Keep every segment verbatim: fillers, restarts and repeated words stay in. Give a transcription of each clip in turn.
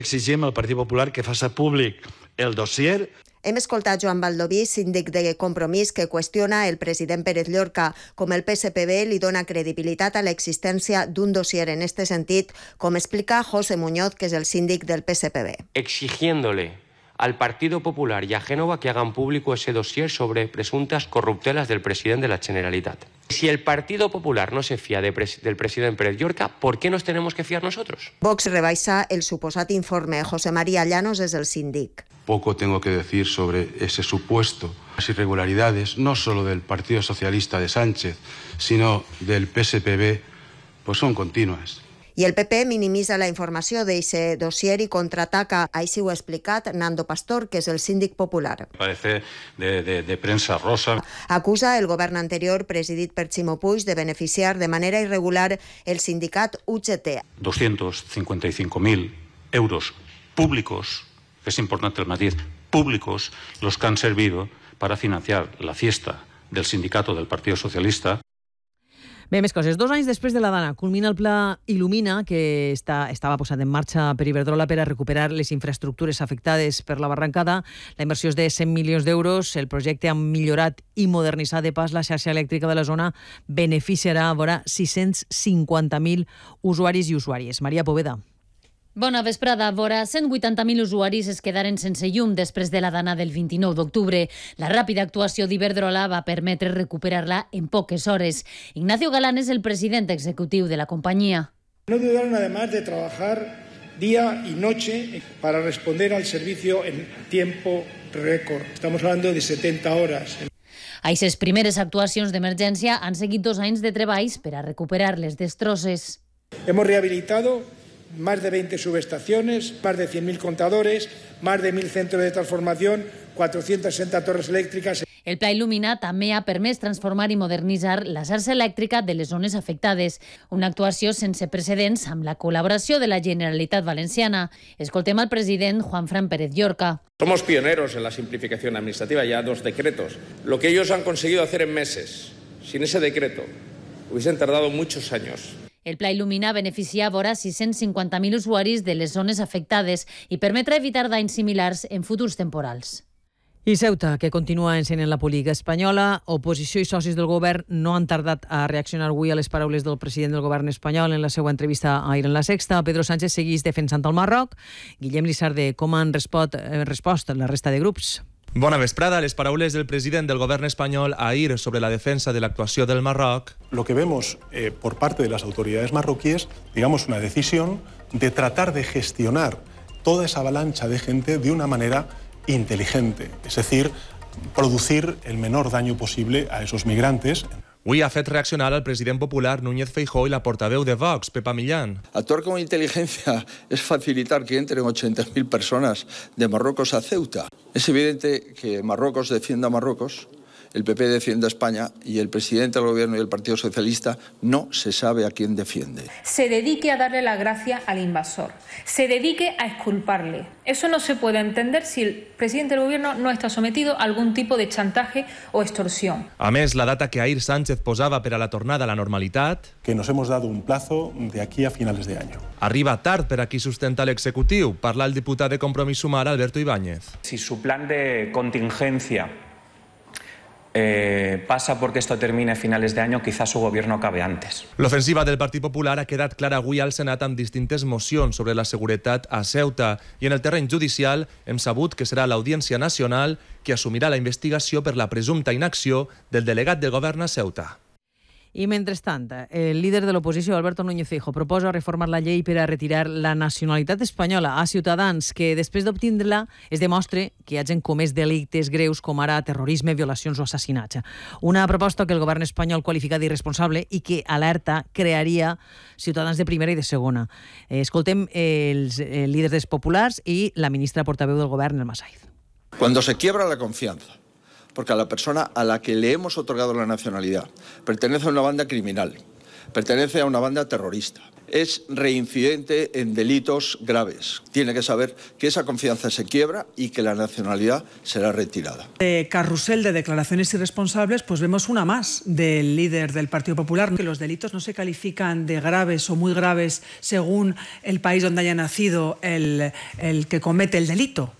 Exigim al Partit Popular que faça públic el dossier. Hem escoltat Joan Baldoví, síndic de Compromís, que qüestiona el president Pérez Llorca. Com el P S P B li dona credibilitat a l'existència d'un dossier en este sentit, com explica José Muñoz, que és el síndic del P S P B. Exigiéndole al Partido Popular y a Génova que hagan público ese dossier sobre presuntas corruptelas del presidente de la Generalitat. Si el Partido Popular no se fía de pres del presidente Pérez Llorca, ¿por qué nos tenemos que fiar nosotros? Vox rebaixa el suposat informe. José María Llanos és el síndic. Poco tengo que decir sobre ese supuesto. Las irregularidades, no solo del Partido Socialista de Sánchez, sino del P S P B, pues son continuas. I el P P minimitza la informació d'eixe dossier i contraataca. Així ho ha explicat Nando Pastor, que és el síndic popular. Parece de, de, de prensa rosa. Acusa el govern anterior, presidit per Ximo Puig, de beneficiar de manera irregular el sindicat U G T. doscientos cincuenta y cinco mil euros públicos, es importante el matiz, públicos, los que han servido para financiar la fiesta del sindicato del Partido Socialista. Bé, més coses. Dos anys després de la Dana culmina el pla Il·lumina, que està, estava posat en marxa per Iberdrola per a recuperar les infraestructures afectades per la barrancada. La inversió és de cent milions d'euros. El projecte ha millorat i modernitzat de pas la xarxa elèctrica de la zona. Beneficiarà a vora sis-cents cinquanta mil usuaris i usuàries. Maria Poveda. Bona vesprada. Vora cent vuitanta mil usuaris es quedaren sense llum després de la Dana del vint-i-nou d'octubre. La ràpida actuació d'Iberdrola va permetre recuperar-la en poques hores. Ignacio Galán és el president executiu de la compañía. No dudaron además de trabajar día y noche para responder al servicio en tiempo récord. Estamos hablando de setenta horas. A aquestes primeres actuacions d'emergència han seguit dos anys de treballs per a recuperar les destrosses. Hemos rehabilitado más de veinte subestaciones, más de cien mil contadores, más de mil centros de transformación, cuatrocientas sesenta torres elèctriques. El Pla Il·lumina també ha permès transformar i modernitzar la xarxa elèctrica de les zones afectades. Una actuació sense precedents amb la col·laboració de la Generalitat Valenciana. Escoltem al president Juanfran Pérez Llorca. Somos pioneros en la simplificación administrativa, ya dos decretos. Lo que ellos han conseguido hacer en meses, sin ese decreto, hubiesen tardado muchos años. El Pla Il·lumina beneficia a vora sis-cents cinquanta mil usuaris de les zones afectades i permetrà evitar danys similars en futurs temporals. I Ceuta, que continua encenent la política espanyola. Oposició i socis del govern no han tardat a reaccionar avui a les paraules del president del govern espanyol en la seva entrevista ahir en La Sexta. Pedro Sánchez segueix defensant el Marroc. Guillem Lissarde, com han respost, eh, respost la resta de grups? Bona vesprada. Les paraules del president del govern espanyol ahir sobre la defensa de la actuación del Marroc. Lo que vemos eh, por parte de las autoridades marroquíes, digamos, una decisión de tratar de gestionar toda esa avalancha de gente de una manera inteligente, es decir, producir el menor daño posible a esos migrantes. Avui ha fet reaccionar al president popular Núñez Feijóo y la portaveu de Vox, Pepa Millán. Actuar con inteligencia es facilitar que entren ochenta mil personas de Marruecos a Ceuta. Es evidente que Marruecos defiende a Marruecos, el P P defiende a España y el presidente del gobierno y el Partido Socialista no se sabe a quién defiende. Se dedique a darle la gracia al invasor, se dedique a exculparle. Eso no se puede entender si el presidente del gobierno no está sometido a algún tipo de chantaje o extorsión. A més, la data que ahir Sánchez posava per a la tornada a la normalitat... Que nos hemos dado un plazo de aquí a finales de año. Arriba tard per a qui sustenta l'executiu, parla el diputat de Compromís Sumar, Alberto Ibáñez. Si su plan de contingencia Eh, pasa porque esto termine a finales de año, quizás su gobierno acabe antes. L'ofensiva del Partit Popular ha quedat clara avui al Senat amb distintes mocions sobre la seguretat a Ceuta i en el terreny judicial hem sabut que serà l'Audiència Nacional que assumirà la investigació per la presumpta inacció del delegat del govern a Ceuta. I mentrestant, el líder de l'oposició, Alberto Núñez Feijóo, proposa reformar la llei per a retirar la nacionalitat espanyola a ciutadans que, després d'obtindre-la, es demostre que hagin comès delictes greus com ara terrorisme, violacions o assassinats. Una proposta que el govern espanyol qualifica d'irresponsable i que, alerta, crearia ciutadans de primera i de segona. Escoltem els líders populars i la ministra portaveu del govern, Elma Saiz. Cuando se quiebra la confianza, porque a la persona a la que le hemos otorgado la nacionalidad pertenece a una banda criminal, pertenece a una banda terrorista, es reincidente en delitos graves. Tiene que saber que esa confianza se quiebra y que la nacionalidad será retirada. De carrusel de declaraciones irresponsables, pues vemos una más del líder del Partido Popular, que los delitos no se califican de graves o muy graves según el país donde haya nacido el, el que comete el delito.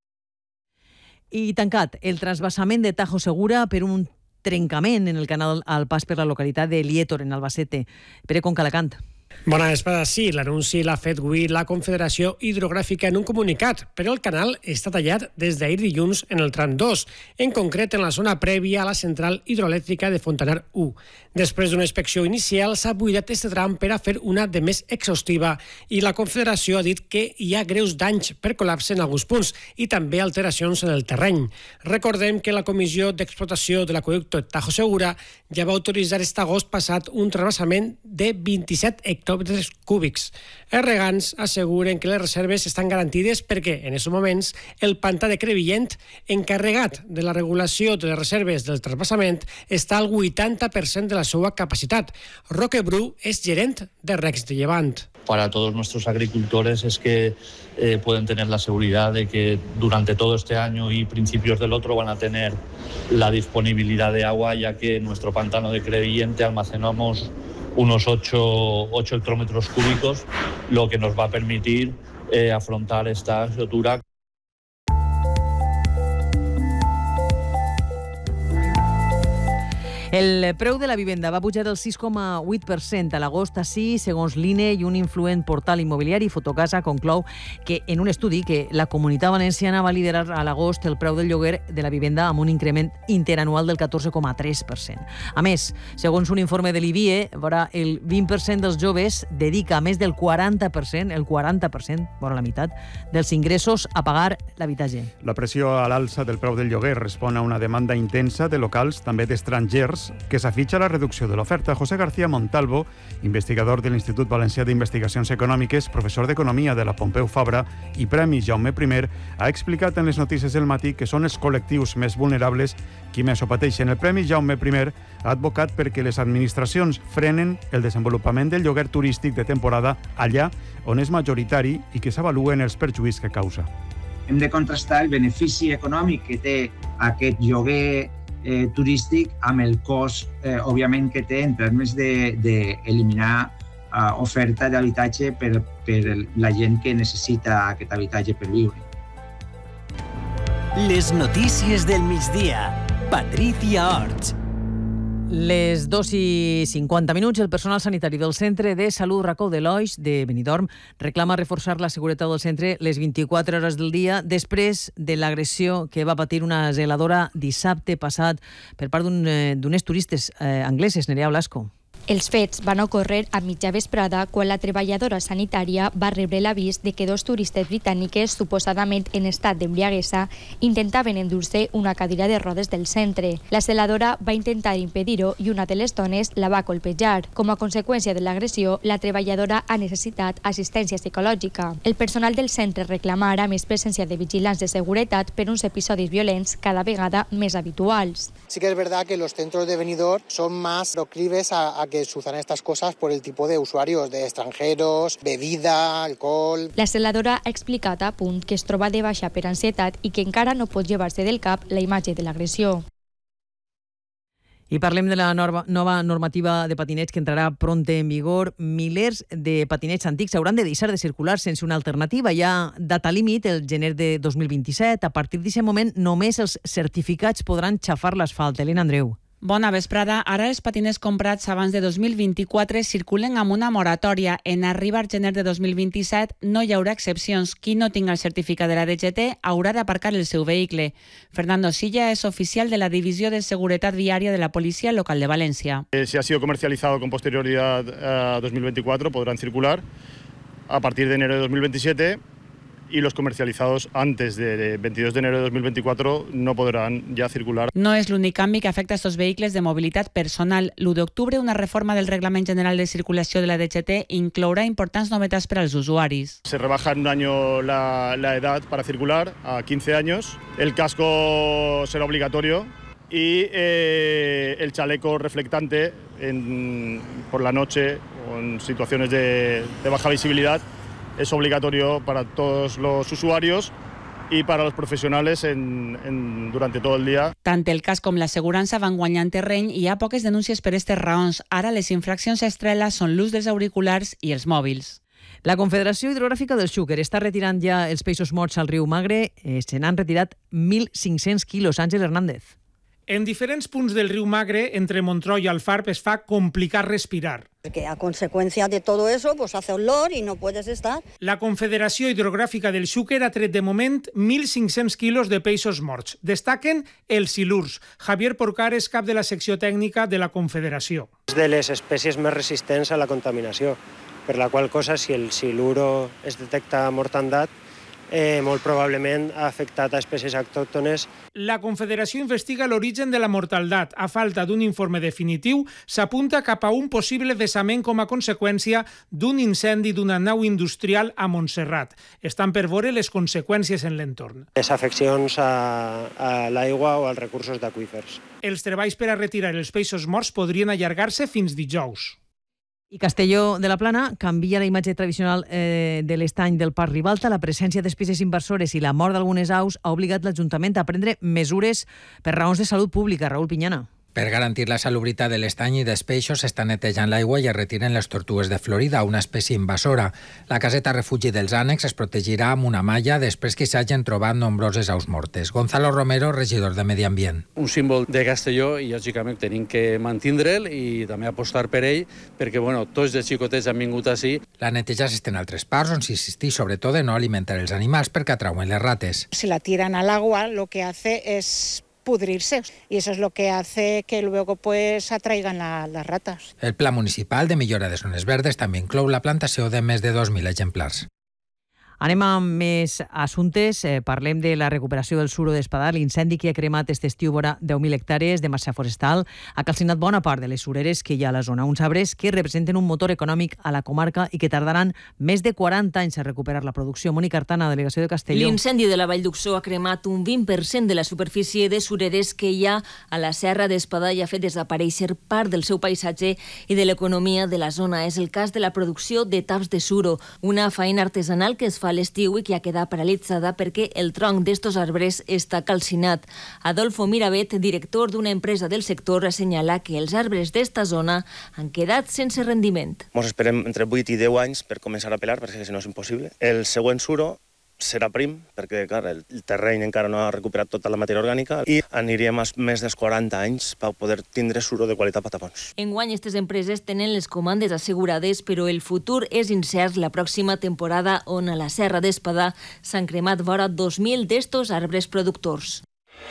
I tancat, el transvasament de Tajo Segura per un trencament en el canal al pas per la localitat de Liétor, en Albacete. Pere Concalacant. Bona vesprada. Sí, l'anunci l'ha fet avui la Confederació Hidrogràfica en un comunicat, però el canal està tallat des d'ahir dilluns en el tram dos, en concret en la zona prèvia a la central hidroelèctrica de Fontanar u. Després d'una inspecció inicial s'ha buidat aquest tram per a fer una de més exhaustiva i la Confederació ha dit que hi ha greus danys per col·lapse en alguns punts i també alteracions en el terreny. Recordem que la Comissió d'Explotació de l'Aqüeducte Tajo Segura ja va autoritzar aquest agost passat un transvasament de vint-i-set hectòmetres cúbics. Els regants asseguren que les reserves estan garantides perquè, en aquests moments, el pantà de Crevillent, encarregat de la regulació de les reserves del transvasament, està al vuitanta per cent de la seva capacitat. Roque Bru és gerent de Regs de Llevant. Para todos nuestros agricultores es que eh, pueden tener la seguridad de que durante todo este año y principios del otro van a tener la disponibilidad de agua, ya que en nuestro pantano de Crevillente almacenamos unos ocho hectómetros cúbicos, lo que nos va a permitir eh, afrontar esta sequía. El preu de la vivenda va pujar el sis coma vuit per cent a l'agost, així, segons l'I N E i un influent portal immobiliari, Fotocasa, conclou que en un estudi que la Comunitat Valenciana va liderar a l'agost el preu del lloguer de la vivenda amb un increment interanual del catorze coma tres per cent. A més, segons un informe de l'I B I E, el vint per cent dels joves dedica més del quaranta per cent, el quaranta per cent, vora la meitat, dels ingressos a pagar l'habitatge. La pressió a l'alça del preu del lloguer respon a una demanda intensa de locals, també d'estrangers, que s'afitxa la reducció de l'oferta. José García Montalvo, investigador de l'Institut Valencià d'Investigacions Econòmiques, professor d'Economia de la Pompeu Fabra i Premi Jaume I, ha explicat en les notícies del matí que són els col·lectius més vulnerables qui més ho pateixen. El Premi Jaume I ha advocat perquè les administracions frenen el desenvolupament del lloguer turístic de temporada allà on és majoritari i que s'avaluen els perjuís que causa. Hem de contrastar el benefici econòmic que té aquest lloguer Eh, turístic amb el cost, eh, òbviament, que té en termes d'eliminar de, eh, oferta d'habitatge per, per la gent que necessita aquest habitatge per viure. Les notícies del migdia. Patricia Orts. Les dos i cinquanta minuts, el personal sanitari del Centre de Salut Racó de l'Oix de Benidorm reclama reforçar la seguretat del centre les vint-i-quatre hores del dia després de l'agressió que va patir una zeladora dissabte passat per part d'unes turistes eh, angleses, Nerea Blasco. Els fets van ocórrer a mitja vesprada quan la treballadora sanitària va rebre l'avís de que dos turistes britàniques, suposadament en estat d'embriaguesa, intentaven endur-se una cadira de rodes del centre. La celadora va intentar impedir-ho i una de les dones la va colpejar. Com a conseqüència de l'agressió, la treballadora ha necessitat assistència psicològica. El personal del centre reclama ara més presència de vigilants de seguretat per uns episodis violents cada vegada més habituals. Sí que es verdad que los centros de Benidorm son más proclives a, a que sucedan estas cosas por el tipo de usuarios, de extranjeros, bebida, alcohol... La celadora ha explicat a Punt que es troba de baixa per ansietat i que encara no pot llevar-se del cap la imatge de l'agressió. I parlem de la nova, nova normativa de patinets que entrarà pront en vigor. Milers de patinets antics hauran de deixar de circular sense una alternativa. Hi ha data límit el gener de dos mil vint-i-set. A partir d'aquest moment, només els certificats podran xafar l'asfalt. Elena Andreu. Bona vesprada. Ara els patinets comprats abans de dos mil vint-i-quatre circulen amb una moratòria. En arribar gener de dos mil vint-i-set no hi haurà excepcions. Qui no tinga el certificat de la D G T haurà d'aparcar el seu vehicle. Fernando Silla és oficial de la Divisió de Seguretat Viària de la Policía Local de Valencia. Eh, si ha sido comercializado con posterioridad a dos mil veinticuatro podrán circular a partir de enero de dos mil veintisiete. Y los comercializados antes de veintidós de enero de dos mil veinticuatro no podrán ya circular. No és l'únic canvi que afecta a estos vehicles de mobilitat personal. l'u d'octubre, una reforma del Reglament General de Circulació de la D G T inclourà importants novetats per als usuaris. Se rebaja en un año la, la edad para circular a quince años. El casco será obligatorio y eh, el chaleco reflectante en, por la noche o en situaciones de, de baja visibilidad es obligatorio para todos los usuarios i per als professionals en, en, durant tot el dia. Tant el cas com l'assegurança van guanyant terreny i hi ha poques denúncies per aquestes raons. Ara les infraccions estrela són l'ús dels auriculars i els mòbils. La Confederació Hidrogràfica del Xúquer està retirant ja els peixos morts al riu Magre. Eh, se n'han retirat mil cinc-cents quilos. Àngel Hernández. En diferents punts del riu Magre, entre Montroi i Alfarb, es fa complicat respirar. Que a consecuencia de todo eso, pues hace olor y no puedes estar. La Confederació Hidrogràfica del Xúquer ha tret de moment mil cinc-cents quilos de peixos morts. Destaquen els silurs. Javier Porcar és cap de la secció tècnica de la Confederació. És de les espècies més resistents a la contaminació, per la qual cosa, si el siluro es detecta mortandat, Eh, molt probablement ha afectat a espècies autòctones. La Confederació investiga l'origen de la mortaldat. A falta d'un informe definitiu, s'apunta cap a un possible vessament com a conseqüència d'un incendi d'una nau industrial a Montserrat. Estan per veure les conseqüències en l'entorn. Les afeccions a, a l'aigua o als recursos d'aqüífers. Els treballs per a retirar els peixos morts podrien allargar-se fins dijous. I Castelló de la Plana canvia la imatge tradicional eh, de l'estany del Parc Ribalta. La presència d'espècies invasores i la mort d'algunes aus ha obligat l'Ajuntament a prendre mesures per raons de salut pública. Raül Piñana. Per garantir la salubritat de l'estany i dels peixos s'està netejant l'aigua i es retiren les tortugues de Florida, una espècie invasora. La caseta refugi dels ànecs es protegirà amb una malla després que s'hagin trobat nombroses aus mortes. Gonzalo Romero, regidor de Medi Ambient. Un símbol de Castelló i, lògicament, tenim que mantindre'l i també apostar per ell perquè, bueno, tots els xicotets han vingut així. La neteja s'estén a altres parts on s'insisteix sobretot de no alimentar els animals perquè atrauen les rates. Si la tiran al agua, lo que hace es pudrirse y eso es lo que hace que luego pues atraigan la, las ratas. El Pla Municipal de Millora de Zones Verdes també inclou la plantació de més de dos mil exemplars. Anem amb més assumptes. Eh, parlem de la recuperació del suro d'Espadà. L'incendi que ha cremat aquest estiu vora deu mil hectàrees de massa forestal ha calcinat bona part de les sureres que hi ha a la zona. Uns arbres que representen un motor econòmic a la comarca i que tardaran més de quaranta anys a recuperar la producció. Mònica Artana, delegació de Castelló. L'incendi de la Vall d'Uxó ha cremat un vint per cent de la superfície de sureres que hi ha a la serra d'Espadà i ha fet desaparèixer part del seu paisatge i de l'economia de la zona. És el cas de la producció de taps de suro, una feina artesanal que es fa a l'estiu i que ha quedat paralitzada perquè el tronc d'estos arbres està calcinat. Adolfo Mirabet, director d'una empresa del sector, assenyala que els arbres d'esta zona han quedat sense rendiment. Ens esperem entre vuit i deu anys per començar a pelar, perquè si no és impossible. El següent suro serà prim, perquè clar, el terreny encara no ha recuperat tota la matèria orgànica i aniríem a més dels quaranta anys per poder tindre suro de qualitat patapons. Enguany, aquestes empreses tenen les comandes assegurades, però el futur és incert la pròxima temporada on a la Serra d'Espadà s'han cremat vora dos mil d'estos arbres productors.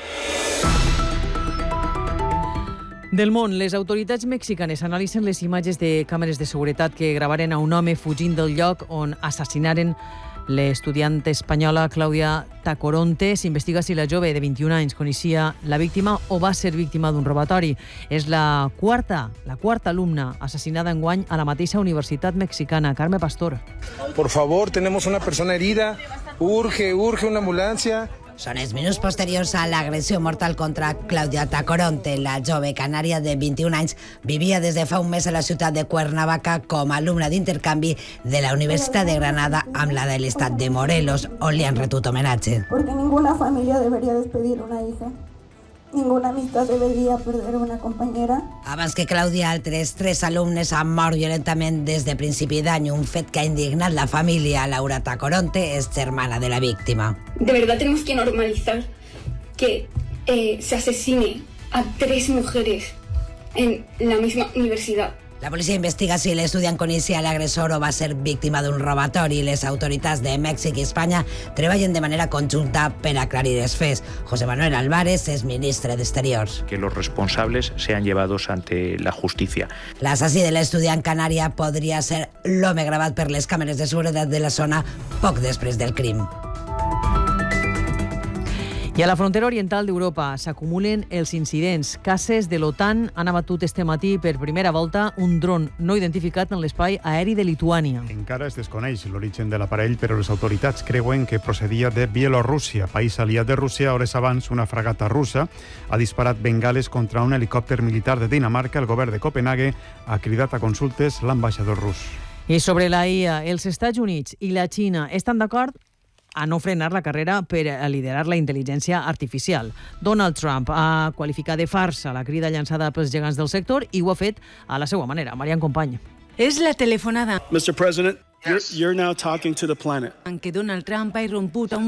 Del món, les autoritats mexicanes analitzen les imatges de càmeres de seguretat que gravaren a un home fugint del lloc on assassinaren l'estudiant espanyola Clàudia Tacoronte. S'investiga si la jove de vint-i-un anys coneixia la víctima o va ser víctima d'un robatori. És la quarta, la quarta alumna assassinada enguany a la mateixa universitat mexicana. Carme Pastor. Por favor, tenemos una persona herida. Urge, urge una ambulancia. Són els minuts posteriors a l'agressió mortal contra Clàudia Tacoronte. La jove canària de vint-i-un anys vivia des de fa un mes a la ciutat de Cuernavaca com a alumna d'intercanvi de la Universitat de Granada amb la de l'estat de Morelos, on li han retut homenatge. Porque ninguna familia debería despedir una hija. Ninguna amistad debería perder una compañera. Abans que Clàudia, altres tres alumnes han mort violentament des de principi d'any, un fet que ha indignat la família. Laura Tacoronte és germana de la víctima. De verdad tenemos que normalizar que eh, se asesine a tres mujeres en la misma universidad. La policia investiga si l'estudiant coneixia l'agressor o va ser víctima d'un robatori. Les autoritats de Mèxic i Espanya treballen de manera conjunta per aclarir els fets. José Manuel Álvarez és ministre d'Exteriors. Que los responsables sean llevados ante la justicia. L'assassí de l'estudiant canària podria ser l'home gravat per les càmeres de seguretat de la zona poc després del crim. I a la frontera oriental d'Europa s'acumulen els incidents. Caces de l'OTAN han abatut este matí per primera volta un dron no identificat en l'espai aeri de Lituània. Encara es desconeix l'origen de l'aparell, però les autoritats creuen que procedia de Bielorússia, país aliat de Rússia. Hores abans, una fragata russa ha disparat bengales contra un helicòpter militar de Dinamarca. El govern de Copenhague ha cridat a consultes l'ambaixador rus. I sobre la I A, els Estats Units i la Xina estan d'acord a no frenar la carrera per a liderar la intel·ligència artificial. Donald Trump ha qualificat de farsa la crida llançada pels gegants del sector i ho ha fet a la seva manera. Marian Company. És la telefonada mister President, you're, you're now talking to the planet. en què Donald Trump ha irromput a un